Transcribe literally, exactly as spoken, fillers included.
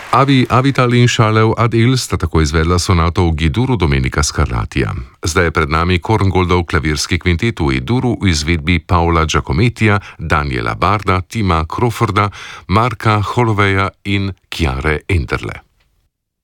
Avi Avital in Šalev Adel sta tako izvedla sonato v G-duru Domenica Scarlatija. Zdaj je pred nami Korngoldov klavirski kvintet v E-duru v izvedbi Paula Giacomettija, Daniela Barda, Tima Crawforda, Marka Holloweya in Chiare Enderle.